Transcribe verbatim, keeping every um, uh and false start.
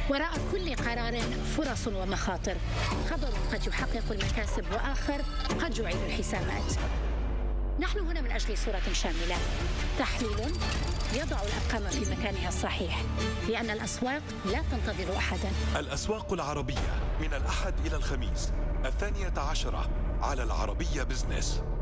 وراء كل قرار فرص ومخاطر، خبر قد يحقق المكاسب وآخر قد يعيد الحسابات. نحن هنا من أجل صورة شاملة، تحليل يضع الأرقام في مكانها الصحيح، لأن الأسواق لا تنتظر أحدا. الأسواق العربية من الأحد إلى الخميس الثانية عشرة على العربية بزنس.